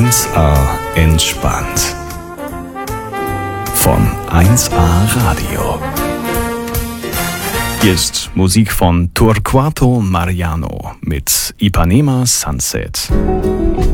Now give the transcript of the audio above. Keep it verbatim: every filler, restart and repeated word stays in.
eins A entspannt. Von eins A Radio. Hier ist Musik von Torquato Mariano mit Ipanema Sunset.